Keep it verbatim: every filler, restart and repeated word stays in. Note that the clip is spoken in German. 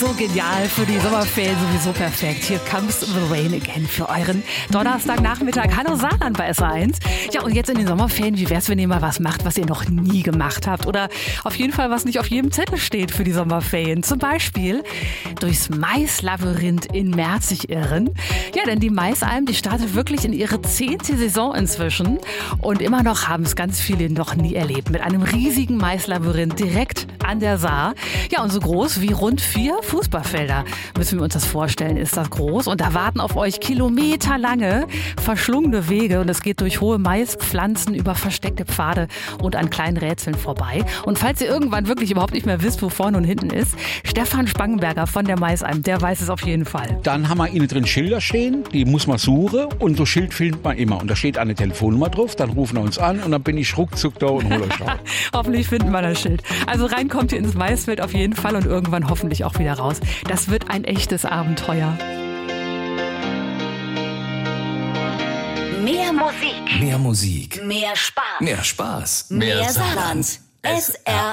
so genial, für die Sommerferien sowieso perfekt. Hier comes the rain again für euren Donnerstagnachmittag. Hallo Saarland bei S R eins. Ja, und jetzt in den Sommerferien, wie wär's, wenn ihr mal was macht, was ihr noch nie gemacht habt? Oder auf jeden Fall, was nicht auf jedem Zettel steht für die Sommerferien. Zum Beispiel durchs Maislabyrinth in Merzig irren. Ja, denn die Maisalm, die startet wirklich in ihre zehnte Saison inzwischen. Und immer noch haben es ganz viele noch nie erlebt. Mit einem riesigen Maislabyrinth direkt an der Saar. Ja, und so groß wie rund vier Fußballfelder. Müssen wir uns das vorstellen, ist das groß. Und da warten auf euch kilometerlange, verschlungene Wege. Und es geht durch hohe Maispflanzen, über versteckte Pfade und an kleinen Rätseln vorbei. Und falls ihr irgendwann wirklich überhaupt nicht mehr wisst, wo vorne und hinten ist, Stefan Spangenberger von der Maisalm, der weiß es auf jeden Fall. Dann haben wir innen drin Schilder stehen, die muss man suchen. Und so Schild findet man immer. Und da steht eine Telefonnummer drauf, dann rufen wir uns an und dann bin ich ruckzuck da und hole euch raus. Hoffentlich finden wir das Schild. Also rein kommt ihr ins Maisfeld auf jeden Fall und irgendwann hoffentlich auch wieder raus. Das wird ein echtes Abenteuer. Mehr Musik. Mehr Musik. Mehr Spaß. Mehr Spaß. Mehr Saarland. S R